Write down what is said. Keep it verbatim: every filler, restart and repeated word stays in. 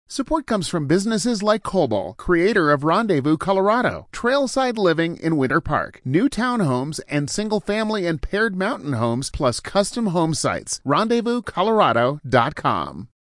Support comes from businesses like Cobol, creator of Rendezvous, Colorado, trailside living in Winter Park, new townhomes and single-family and paired mountain homes, plus custom home sites. rendezvous colorado dot com.